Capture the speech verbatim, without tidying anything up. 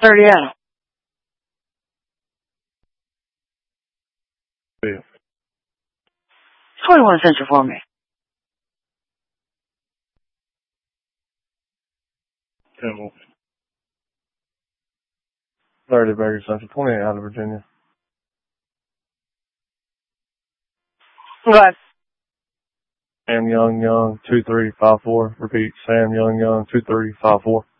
thirty Adam. Yeah. twenty-one Central for me. ten more. thirty Baker Central, twenty-eight out of Virginia. What? Sam Young Young, two three five four. Repeat, Sam Young Young, two three five four.